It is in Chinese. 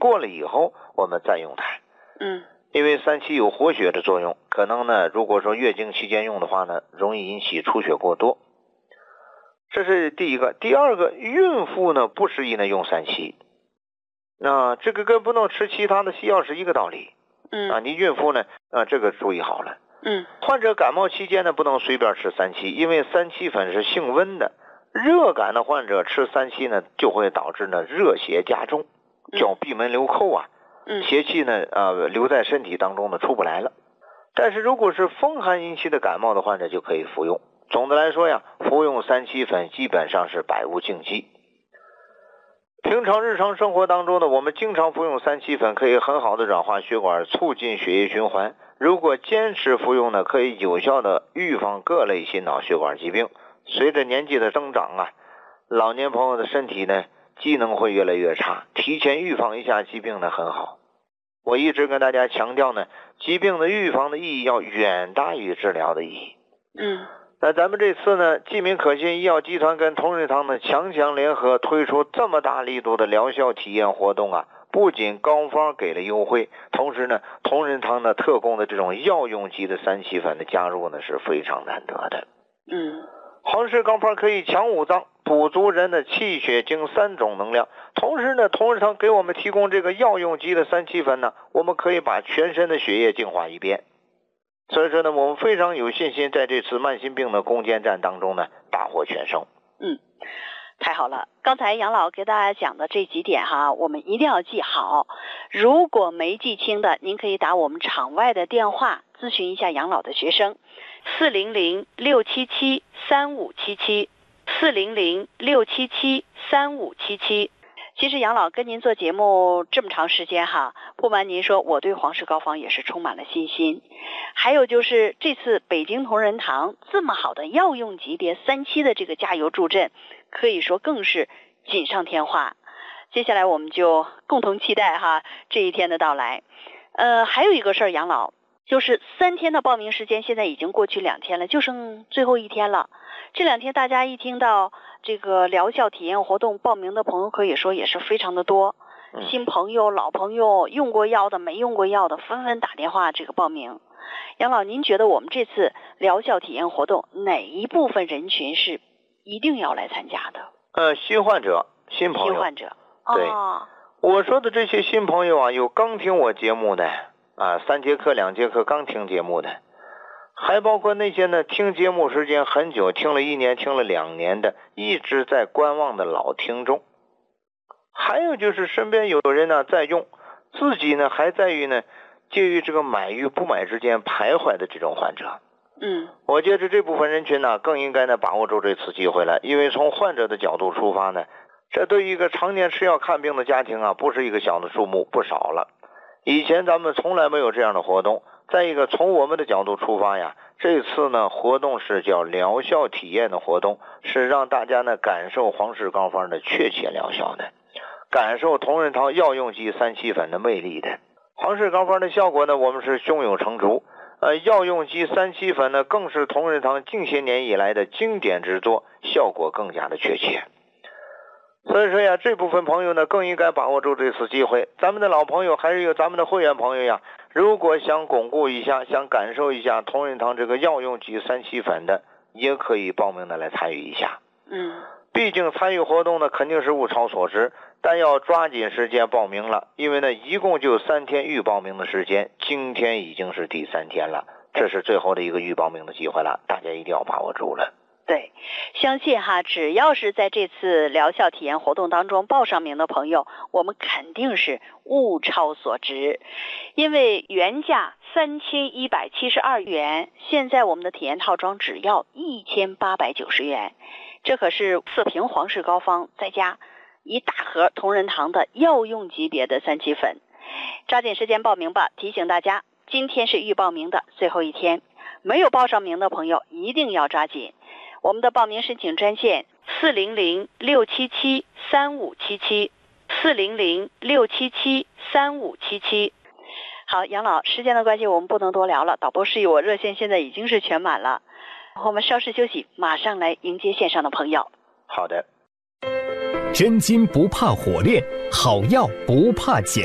过了以后我们再用它。因为三七有活血的作用，可能呢如果说月经期间用的话呢，容易引起出血过多。这是第一个。第二个，孕妇呢不适宜呢用三七，那这个跟不能吃其他的西药是一个道理。你孕妇呢这个注意好了。患者感冒期间呢不能随便吃三七，因为三七粉是性温的，热感的患者吃三七呢就会导致呢热邪加重，叫闭门留寇啊。邪气呢留在身体当中呢出不来了。但是如果是风寒引起的感冒的患者就可以服用。总的来说呀，服用三七粉基本上是百无禁忌。平常日常生活当中呢，我们经常服用三七粉，可以很好的软化血管，促进血液循环。如果坚持服用呢，可以有效的预防各类心脑血管疾病。随着年纪的增长啊，老年朋友的身体呢机能会越来越差，提前预防一下疾病呢很好。我一直跟大家强调呢，疾病的预防的意义要远大于治疗的意义。那咱们这次呢，济民可信医药集团跟同仁堂呢强联合推出这么大力度的疗效体验活动啊，不仅膏方给了优惠，同时呢，同仁堂呢特供的这种药用级的三七粉的加入呢是非常难得的。皇氏膏方可以强五脏，补足人的气血精三种能量，同时呢，同仁堂给我们提供这个药用级的三七粉呢，我们可以把全身的血液净化一遍。所以说呢，我们非常有信心在这次慢性病的攻坚战当中呢大获全胜。 太好了，刚才杨老给大家讲的这几点哈，我们一定要记好。如果没记清的，您可以打我们场外的电话咨询一下杨老的学生，400-677-3577 400-677-3577。其实杨老跟您做节目这么长时间哈，不瞒您说，我对皇氏膏方也是充满了信心。还有就是这次北京同仁堂这么好的药用级别三七的这个加油助阵，可以说更是锦上添花。接下来我们就共同期待哈这一天的到来。还有一个事儿，杨老，就是3天的报名时间现在已经过去2天了，就剩最后1天了。这2天大家一听到这个疗效体验活动，报名的朋友可以说也是非常的多。新朋友、老朋友，用过药的、没用过药的，纷纷打电话这个报名。杨老，您觉得我们这次疗效体验活动哪一部分人群是一定要来参加的？ 新患者、新朋友。 新患者。 对。我说的这些新朋友啊，有刚听我节目的3节课、2节课刚听节目的，还包括那些呢听节目时间很久，听了1年、听了2年的，一直在观望的老听众。还有就是身边有人呢在用，自己呢还在于呢介于这个买与不买之间徘徊的这种患者。我觉得这部分人群呢更应该呢把握住这次机会了，因为从患者的角度出发呢，这对于一个常年吃药看病的家庭啊，不是一个小的数目，不少了。以前咱们从来没有这样的活动。再一个，从我们的角度出发呀，这次呢活动是叫疗效体验的活动，是让大家呢感受皇氏膏方的确切疗效的，感受同仁堂药用级三七粉的魅力的。皇氏膏方的效果呢，我们是胸有成竹。药用级三七粉呢，更是同仁堂近些年以来的经典之作，效果更加的确切。所以说呀，这部分朋友呢更应该把握住这次机会。咱们的老朋友还是有咱们的会员朋友呀，如果想巩固一下，想感受一下同仁堂这个药用级三七粉的，也可以报名的来参与一下。毕竟参与活动呢肯定是物超所值，但要抓紧时间报名了，因为呢一共就3天预报名的时间，今天已经是第3天了，这是最后的一个预报名的机会了，大家一定要把握住了。 对，相信哈，只要是在这次疗效体验活动当中报上名的朋友，我们肯定是物超所值。因为原价3172元，现在我们的体验套装只要1890元，这可是4瓶皇氏膏方再加一大盒同仁堂的药用级别的三七粉。抓紧时间报名吧，提醒大家，今天是预报名的最后1天，没有报上名的朋友一定要抓紧。我们的报名申请专线400-677-3577 400-677-3577。好，杨老，时间的关系我们不能多聊了，导播示意我热线现在已经是全满了，我们稍事休息，马上来迎接线上的朋友。 好的。 真金不怕火炼，好药不怕碱。